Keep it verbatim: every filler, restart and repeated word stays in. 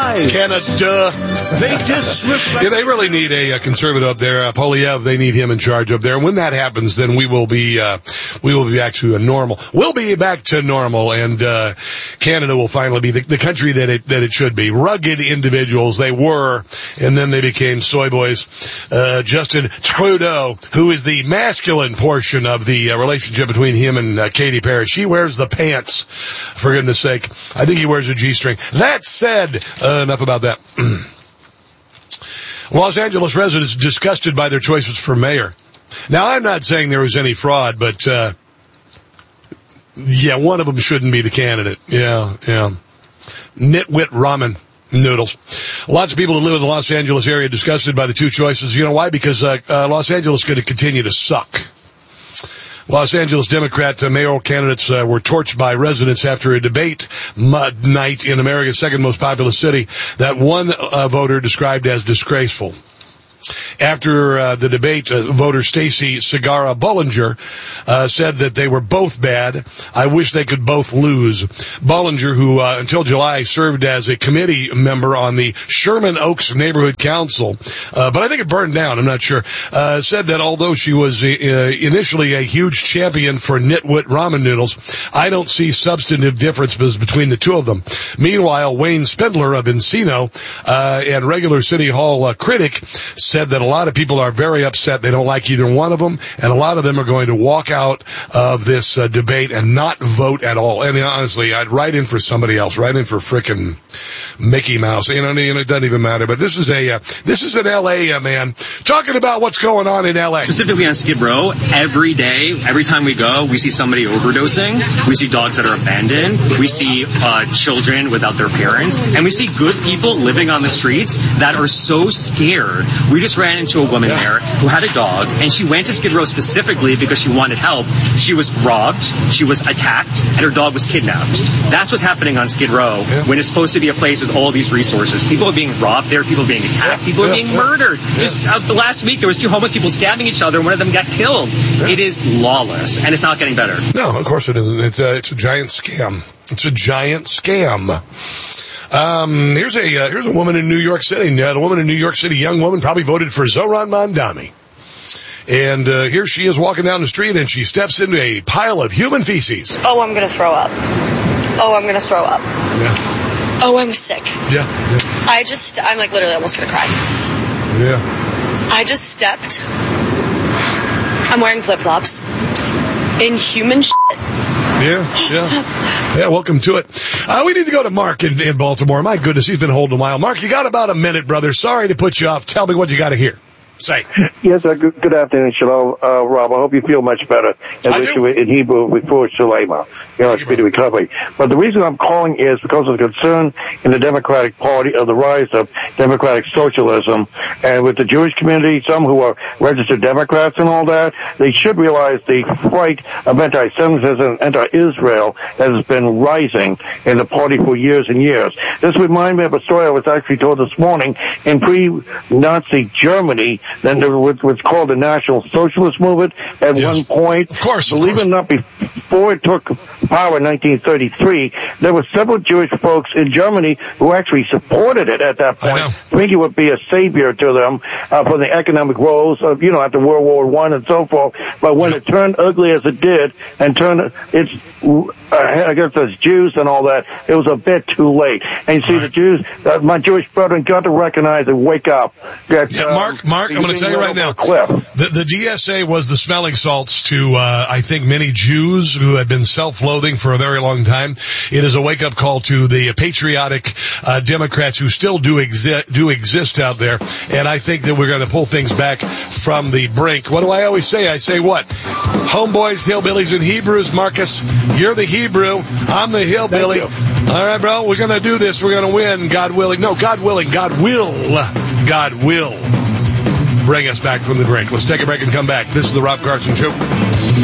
lies. Canada. They disrespect. Yeah, they really need a, a conservative up there. Uh, Polyev, they need him in charge up there. And when that happens, then we will be, uh, we will be back to a normal. We'll be back to normal, and, uh, Canada will finally be the, the country that it, that it should be. Rugged individuals, they were, and then they became soy boys. Uh, Justin Trudeau, who is the masculine portion of the uh, relationship between him and uh, Katy Perry. She wears the pants, for goodness sake. I think he wears a G-string. That said, uh, enough about that. Los Angeles residents disgusted by their choices for mayor. Now, I'm not saying there was any fraud, but, uh, yeah, one of them shouldn't be the candidate. Yeah, yeah. Nitwit ramen noodles. Lots of people who live in the Los Angeles area disgusted by the two choices. You know why? Because uh, uh, Los Angeles is going to continue to suck. Los Angeles Democrat uh, mayoral candidates uh, were torched by residents after a debate mud night in America's second most populous city that one uh, voter described as disgraceful. After uh, the debate, uh, voter Stacy Segarra Bollinger uh, said that they were both bad. I wish they could both lose. Bollinger, who uh, until July served as a committee member on the Sherman Oaks Neighborhood Council, uh, but I think it burned down, I'm not sure, uh, said that although she was uh, initially a huge champion for nitwit ramen noodles, I don't see substantive differences between the two of them. Meanwhile, Wayne Spindler of Encino uh, and regular City Hall uh, critic said that a lot of people are very upset. They don't like either one of them, and a lot of them are going to walk out of this uh, debate and not vote at all. And honestly, I'd write in for somebody else, write in for frickin' Mickey Mouse. You know, it doesn't even matter. But this is a uh, this is an L A uh, man talking about what's going on in L A. Specifically on Skid Row, every day, every time we go, we see somebody overdosing. We see dogs that are abandoned. We see uh, children without their parents, and we see good people living on the streets that are so scared. We just ran into a woman there who had a dog, and she went to Skid Row specifically because she wanted help. She was robbed, she was attacked, and her dog was kidnapped. That's what's happening on Skid Row yeah. when it's supposed to be a place with all these resources. People are being robbed there, people are being attacked, people are being murdered. Yeah. Just uh, the last week, there was two homeless people stabbing each other, and one of them got killed. Yeah. It is lawless, and it's not getting better. No, of course it isn't. It's a, it's a giant scam. It's a giant scam. Um, here's a uh, here's a woman in New York City. Uh, the woman in New York City, young woman, probably voted for Zohran Mamdani. And uh, here she is walking down the street, and she steps into a pile of human feces. Oh, I'm going to throw up. Oh, I'm going to throw up. Yeah. Oh, I'm sick. Yeah, yeah. I just, I'm like literally almost going to cry. Yeah. I just stepped. I'm wearing flip-flops. In human shit. Yeah, yeah. Yeah, welcome to it. Uh, we need to go to Mark in, in Baltimore. My goodness, he's been holding a while. Mark, you got about a minute, brother. Sorry to put you off. Tell me what you got to hear. Say. Yes, uh, good, good afternoon, Shalom, uh, Rob. I hope you feel much better. As I do. In Hebrew, before Shalema. You know, speedy recovery. But the reason I'm calling is because of the concern in the Democratic Party of the rise of democratic socialism. And with the Jewish community, some who are registered Democrats and all that, they should realize the fight of anti-Semitism and anti-Israel that has been rising in the party for years and years. This reminds me of a story I was actually told this morning. In pre-Nazi Germany, then there was what's called the National Socialist Movement at yes. one point. Of course, of Believe course. it or not, before it took power in nineteen thirty-three, there were several Jewish folks in Germany who actually supported it at that point. I think it would be a savior to them uh, for the economic woes of, you know, after World War One and so forth. But when it turned ugly as it did and turned its uh, against us Jews and all that, it was a bit too late. And you see, right. the Jews, uh, my Jewish brethren, got to recognize and wake up. That, yeah, Mark, uh, Mark, I'm going to tell you right now, the, the D S A was the smelling salts to, uh, I think, many Jews who have been self-loathing for a very long time. It is a wake-up call to the patriotic uh, Democrats who still do, exi- do exist out there, and I think that we're going to pull things back from the brink. What do I always say? I say what? Homeboys, hillbillies, and Hebrews. Marcus, you're the Hebrew. I'm the hillbilly. All right, bro, we're going to do this. We're going to win, God willing. No, God willing. God will. God will bring us back from the brink. Let's take a break and come back. This is the Rob Carson Show.